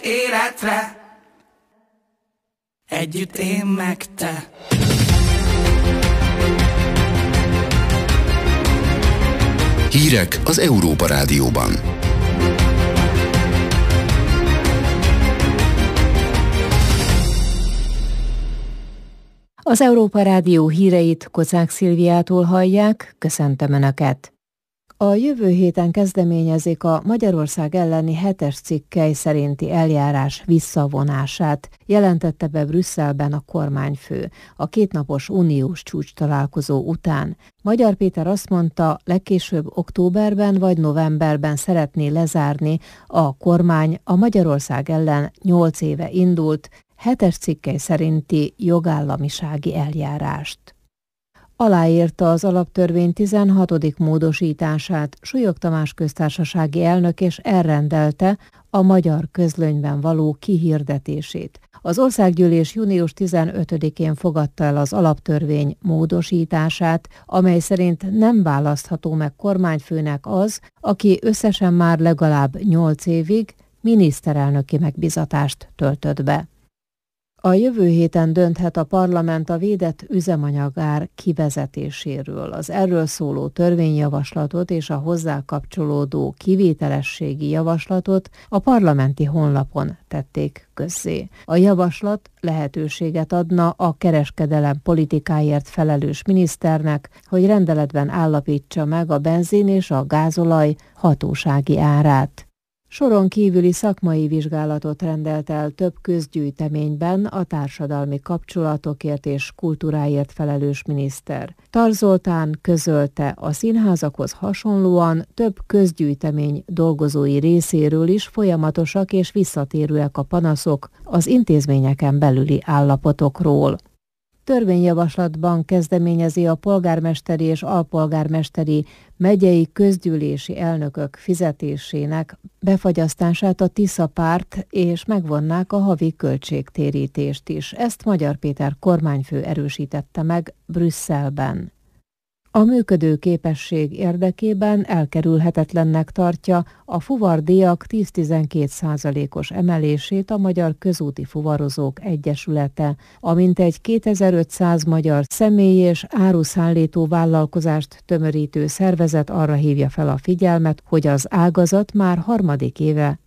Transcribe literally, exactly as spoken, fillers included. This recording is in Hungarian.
életre, együtt én meg te. Hírek az Európa Rádióban. Az Európa Rádió híreit Kocák Szilviától hallják, köszöntöm Önöket! A jövő héten kezdeményezik a Magyarország elleni hetes cikkely szerinti eljárás visszavonását, jelentette be Brüsszelben a kormányfő a kétnapos uniós csúcstalálkozó után. Magyar Péter azt mondta, legkésőbb októberben vagy novemberben szeretné lezárni a kormány a Magyarország ellen nyolc éve indult hetes cikkely szerinti jogállamisági eljárást. Aláírta az alaptörvény tizenhatodik módosítását Súlyog Tamás köztársasági elnök, és elrendelte a Magyar Közlönyben való kihirdetését. Az Országgyűlés június tizenötödikén fogadta el az alaptörvény módosítását, amely szerint nem választható meg kormányfőnek az, aki összesen már legalább nyolc évig miniszterelnöki megbizatást töltött be. A jövő héten dönthet a parlament a védett üzemanyagár kivezetéséről. Az erről szóló törvényjavaslatot és a hozzá kapcsolódó kivételességi javaslatot a parlamenti honlapon tették közzé. A javaslat lehetőséget adna a kereskedelem politikáért felelős miniszternek, hogy rendeletben állapítsa meg a benzin és a gázolaj hatósági árát. Soron kívüli szakmai vizsgálatot rendelt el több közgyűjteményben a társadalmi kapcsolatokért és kultúráért felelős miniszter. Tar Zoltán közölte, a színházakhoz hasonlóan több közgyűjtemény dolgozói részéről is folyamatosak és visszatérőek a panaszok az intézményeken belüli állapotokról. Törvényjavaslatban kezdeményezi a polgármesteri és alpolgármesteri megyei közgyűlési elnökök fizetésének befagyasztását a Tisza párt, és megvonnák a havi költségtérítést is. Ezt Magyar Péter kormányfő erősítette meg Brüsszelben. A működő képesség érdekében elkerülhetetlennek tartja a fuvardíjak tíz-tizenkét százalékos emelését a Magyar Közúti Fuvarozók Egyesülete, amint egy kétezer-ötszáz magyar személyi és áruszállító vállalkozást tömörítő szervezet arra hívja fel a figyelmet, hogy az ágazat már harmadik éve